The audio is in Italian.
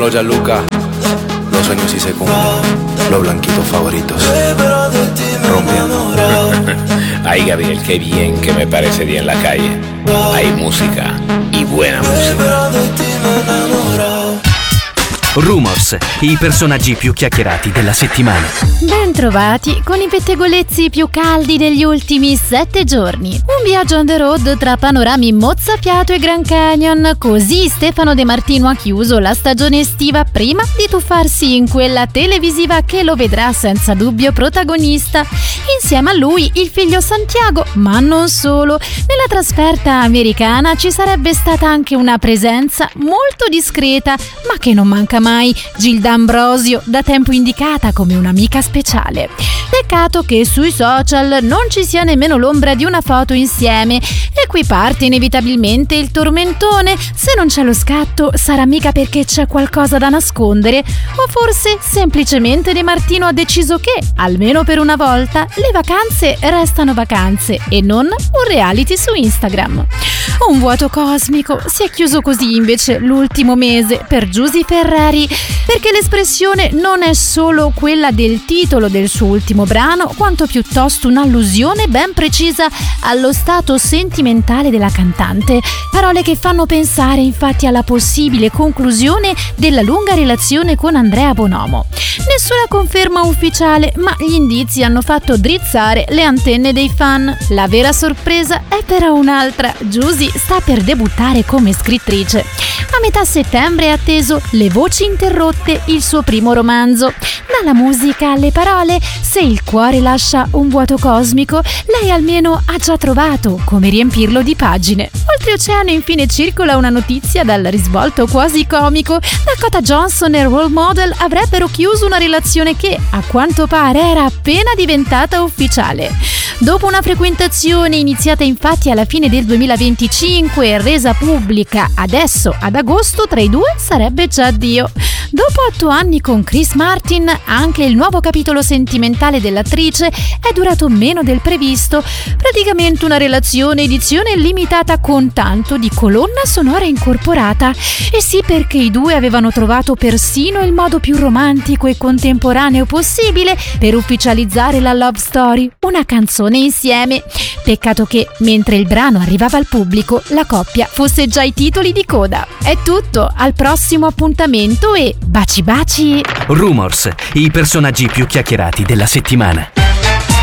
Dímelo, Gianluca. Los sueños sí se cumplen. Los blanquitos favoritos. Rompiendo. Ay, Gabriel, qué bien que me parece bien la calle. Hay música y buena música. Rumors, i personaggi più chiacchierati della settimana. Bentrovati con i pettegolezzi più caldi degli ultimi 7 giorni. Un viaggio on the road tra panorami mozzafiato e Grand Canyon. Così Stefano De Martino ha chiuso la stagione estiva prima di tuffarsi in quella televisiva che lo vedrà senza dubbio protagonista. Insieme a lui il figlio Santiago, ma non solo. Nella trasferta americana ci sarebbe stata anche una presenza molto discreta, ma che non manca mai, Gilda Ambrosio, da tempo indicata come un'amica speciale. Peccato che sui social non ci sia nemmeno l'ombra di una foto insieme, e qui parte inevitabilmente il tormentone. Se non c'è lo scatto sarà mica perché c'è qualcosa da nascondere, o forse semplicemente De Martino ha deciso che, almeno per una volta, le vacanze restano vacanze e non un reality su Instagram. Un vuoto cosmico, si è chiuso così invece l'ultimo mese per Giusy Ferreri, perché l'espressione non è solo quella del titolo del suo ultimo brano, quanto piuttosto un'allusione ben precisa allo stato sentimentale della cantante. Parole che fanno pensare infatti alla possibile conclusione della lunga relazione con Andrea Bonomo. Nessuna conferma ufficiale, ma gli indizi hanno fatto drizzare le antenne dei fan. La vera sorpresa è però un'altra: Giusy sta per debuttare come scrittrice. A metà settembre è atteso Le voci interrotte, il suo primo romanzo. Dalla musica alle parole, se il cuore lascia un vuoto cosmico, lei almeno ha già trovato come riempirlo di pagine. Oltreoceano infine circola una notizia dal risvolto quasi comico. Dakota Johnson e Role Model avrebbero chiuso una relazione che, a quanto pare, era appena diventata ufficiale. Dopo una frequentazione iniziata infatti alla fine del 2025 e resa pubblica adesso ad agosto, tra i due sarebbe già addio. Dopo 8 anni con Chris Martin, anche il nuovo capitolo sentimentale dell'attrice è durato meno del previsto. Praticamente una relazione edizione limitata con tanto di colonna sonora incorporata. E sì, perché i due avevano trovato persino il modo più romantico e contemporaneo possibile per ufficializzare la love story, una canzone insieme. Peccato che, mentre il brano arrivava al pubblico, la coppia fosse già ai titoli di coda. È tutto, al prossimo appuntamento e baci baci! Rumors, i personaggi più chiacchierati della settimana.